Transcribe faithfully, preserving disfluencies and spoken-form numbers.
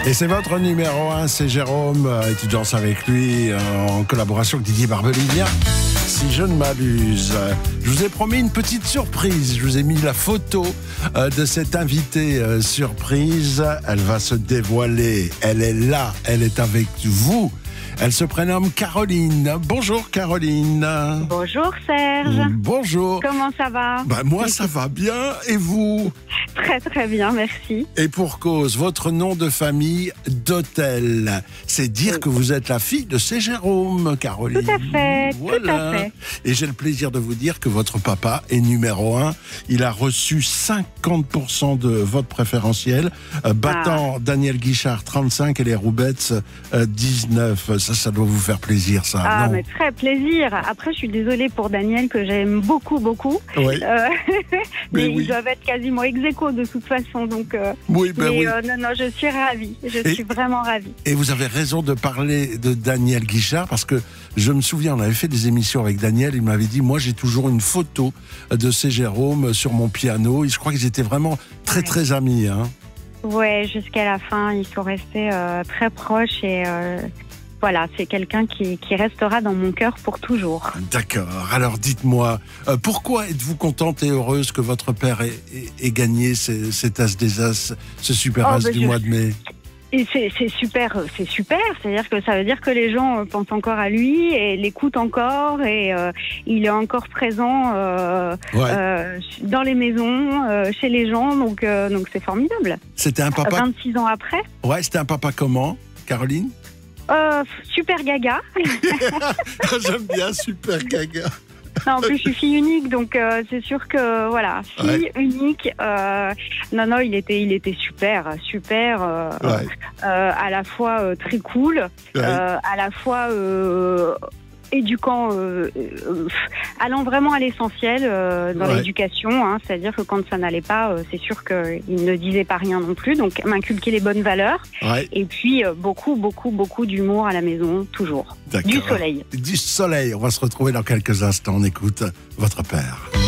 Et c'est votre numéro un, c'est Jérôme. Et tu danses avec lui en collaboration avec Didier Barbelivien. Si je ne m'abuse, je vous ai promis une petite surprise. Je vous ai mis la photo de cette invitée surprise. Elle va se dévoiler. Elle est là. Elle est avec vous. Elle se prénomme Caroline. Bonjour Caroline. Bonjour Serge. Bonjour. Comment ça va? Bah, moi ça va bien. Et vous? Très très bien, merci. Et pour cause, votre nom de famille d'hôtel, c'est dire oui. que vous êtes la fille de C. Jérôme, Caroline. Tout à fait, voilà. tout à fait. Et j'ai le plaisir de vous dire que votre papa est numéro un. Il a reçu cinquante pour cent de vote préférentiel, euh, battant ah. Daniel Guichard trente-cinq et les Roubettes euh, dix-neuf. Ça, ça doit vous faire plaisir, ça. Ah, non mais très plaisir. Après, je suis désolée pour Daniel, que j'aime beaucoup, beaucoup. Oui. Euh, mais, mais ils oui. doivent être quasiment ex aequo de toute façon. Donc, euh, oui, ben mais, oui. Euh, non, non, je suis ravie. Je et, suis vraiment ravie. Et vous avez raison de parler de Daniel Guichard, parce que je me souviens, on avait fait des émissions avec Daniel, il m'avait dit, moi j'ai toujours une photo de C. Jérôme sur mon piano. Et je crois qu'ils étaient vraiment très, ouais. très amis. Hein. Ouais, jusqu'à la fin, ils sont restés euh, très proches et... Euh... Voilà, c'est quelqu'un qui, qui restera dans mon cœur pour toujours. D'accord. Alors dites-moi, euh, pourquoi êtes-vous contente et heureuse que votre père ait, ait, ait gagné ces, cet as des as, ce super oh, as bah, du je... mois de mai? Et c'est, c'est super, c'est super. C'est-à-dire que ça veut dire que les gens pensent encore à lui et l'écoutent encore et euh, il est encore présent euh, ouais. euh, dans les maisons, euh, chez les gens. Donc, euh, donc c'est formidable. C'était un papa. vingt-six ans après. Ouais, c'était un papa comment, Caroline? Euh, super gaga. J'aime bien super gaga. Non, en plus, je suis fille unique, donc euh, c'est sûr que, voilà, fille ouais. unique. Euh, non, non, il était, il était super, super, euh, ouais. euh, à la fois euh, très cool, ouais. euh, à la fois... Euh, éduquant, euh, euh, allant vraiment à l'essentiel euh, dans ouais. l'éducation, hein, c'est-à-dire que quand ça n'allait pas, euh, c'est sûr qu'il ne disait pas rien non plus, donc m'inculquer les bonnes valeurs, ouais. et puis euh, beaucoup, beaucoup, beaucoup d'humour à la maison, toujours. D'accord. Du soleil. Du soleil, on va se retrouver dans quelques instants, on écoute votre père.